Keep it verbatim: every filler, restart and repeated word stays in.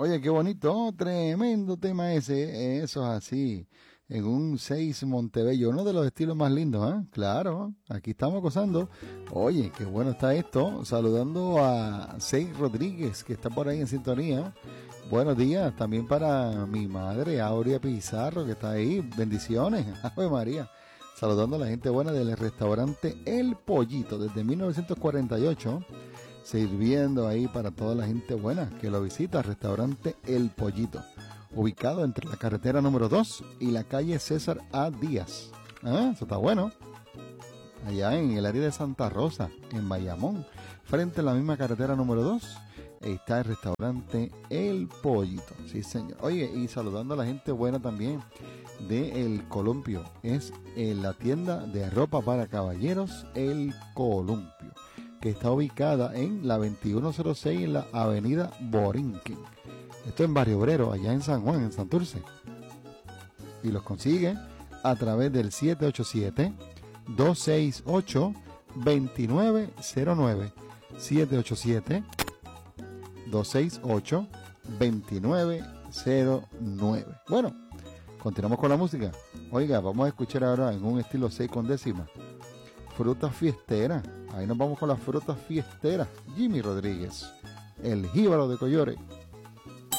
Oye, qué bonito, tremendo tema ese, eso es así, en un seis Montebello, uno de los estilos más lindos, ¿eh? Claro, aquí estamos gozando. Oye, qué bueno está esto, saludando a seis Rodríguez, que está por ahí en sintonía. Buenos días, también para mi madre, Aurea Pizarro, que está ahí, bendiciones, Ave María. Saludando a la gente buena del restaurante El Pollito, desde mil novecientos cuarenta y ocho, sirviendo ahí para toda la gente buena que lo visita, restaurante El Pollito, ubicado entre la carretera número dos y la calle César A. Díaz. Ah, eso está bueno. Allá en el área de Santa Rosa, en Bayamón, frente a la misma carretera número dos, está el restaurante El Pollito. Sí, señor. Oye, y saludando a la gente buena también de El Columpio, es en la tienda de ropa para caballeros El Columpio, que está ubicada en la veintiuno cero seis en la avenida Borinquen. Esto en Barrio Obrero, allá en San Juan, en Santurce. Y los consigue a través del siete ocho siete, dos seis ocho, dos nueve cero nueve. siete ocho siete, dos seis ocho, dos nueve cero nueve. Bueno, continuamos con la música. Oiga, vamos a escuchar ahora en un estilo seis con décima, frutas fiesteras. Ahí nos vamos con las frutas fiesteras. Jimmy Rodríguez, el jíbaro de Collore.